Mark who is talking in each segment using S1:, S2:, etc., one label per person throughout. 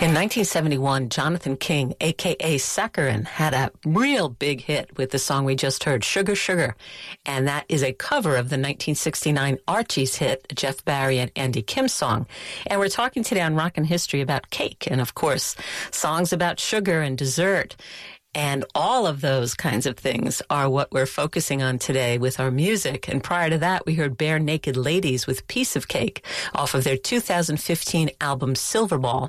S1: In 1971, Jonathan King, a.k.a. Saccharin, had a real big hit with the song we just heard, Sugar, Sugar. And that is a cover of the 1969 Archie's hit, Jeff Barry and Andy Kim song. And we're talking today on Rockin' History about cake and, of course, songs about sugar and dessert. And all of those kinds of things are what we're focusing on today with our music. And prior to that, we heard Bare Naked Ladies with Piece of Cake off of their 2015 album Silverball.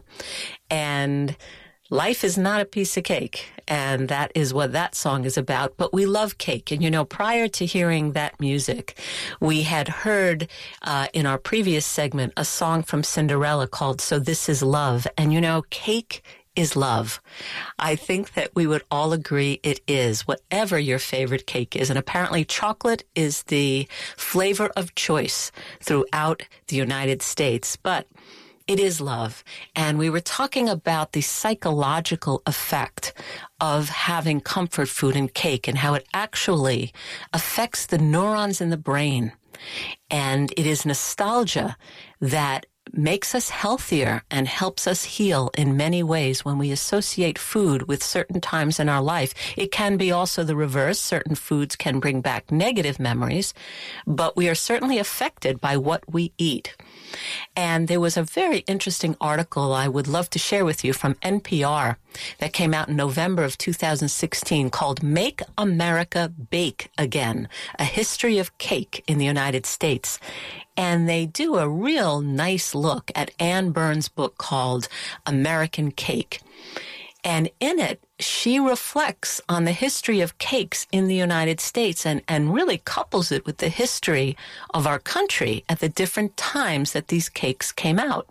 S1: And life is not a piece of cake. And that is what that song is about. But we love cake. And, you know, prior to hearing that music, we had heard in our previous segment a song from Cinderella called So This Is Love. And, you know, cake is love. I think that we would all agree it is, whatever your favorite cake is. And apparently chocolate is the flavor of choice throughout the United States. But it is love. And we were talking about the psychological effect of having comfort food and cake and how it actually affects the neurons in the brain. And it is nostalgia that makes us healthier and helps us heal in many ways when we associate food with certain times in our life. It can be also the reverse. Certain foods can bring back negative memories, but we are certainly affected by what we eat. And there was a very interesting article I would love to share with you from NPR that came out in November of 2016 called Make America Bake Again, A History of Cake in the United States. And they do a real nice look at Ann Burns' book called American Cake. And in it, she reflects on the history of cakes in the United States and really couples it with the history of our country at the different times that these cakes came out.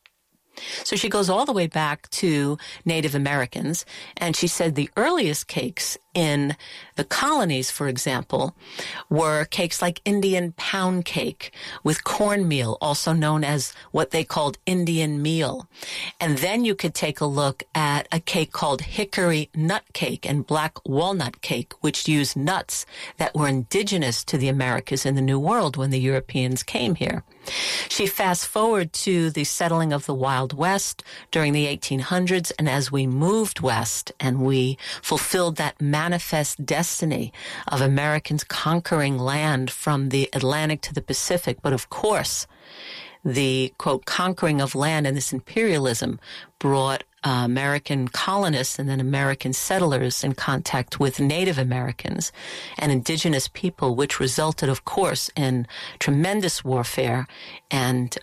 S1: So she goes all the way back to Native Americans, and she said the earliest cakes in the colonies, for example, were cakes like Indian pound cake with cornmeal, also known as what they called Indian meal. And then you could take a look at a cake called hickory nut cake and black walnut cake, which used nuts that were indigenous to the Americas in the New World when the Europeans came here. She fast forward to the settling of the Wild West during the 1800s, and as we moved west and we fulfilled that manifest destiny of Americans conquering land from the Atlantic to the Pacific, but of course, the, quote, conquering of land and this imperialism brought American colonists and then American settlers in contact with Native Americans and indigenous people, which resulted, of course, in tremendous warfare. And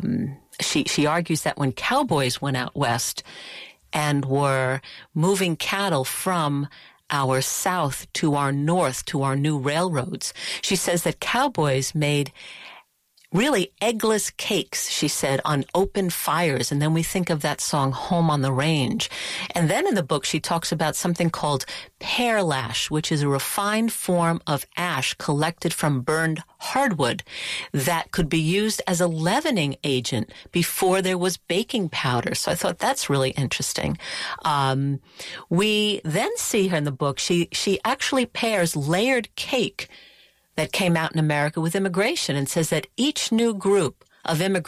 S1: she argues that when cowboys went out west and were moving cattle from our south to our north to our new railroads, she says that cowboys made really eggless cakes, she said, on open fires. And then we think of that song, Home on the Range. And then in the book, she talks about something called pear lash, which is a refined form of ash collected from burned hardwood that could be used as a leavening agent before there was baking powder. So I thought that's really interesting. We then see her in the book, she actually pairs layered cake that came out in America with immigration and says that each new group of immigrants